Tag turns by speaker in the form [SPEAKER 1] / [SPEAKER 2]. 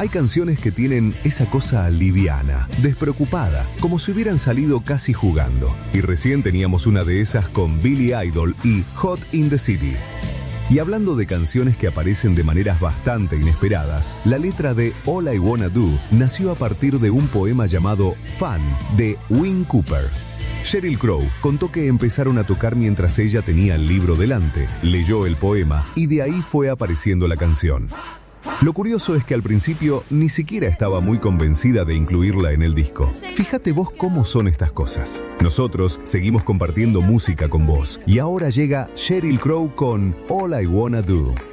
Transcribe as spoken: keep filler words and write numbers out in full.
[SPEAKER 1] Hay canciones que tienen esa cosa liviana, despreocupada, como si hubieran salido casi jugando. Y recién teníamos una de esas con Billy Idol y Hot in the City. Y hablando de canciones que aparecen de maneras bastante inesperadas, la letra de All I Wanna Do nació a partir de un poema llamado Fan de Wynn Cooper. Sheryl Crow contó que empezaron a tocar mientras ella tenía el libro delante, leyó el poema y de ahí fue apareciendo la canción. Lo curioso es que al principio ni siquiera estaba muy convencida de incluirla en el disco. Fíjate vos cómo son estas cosas. Nosotros seguimos compartiendo música con vos y ahora llega Sheryl Crow con All I Wanna Do.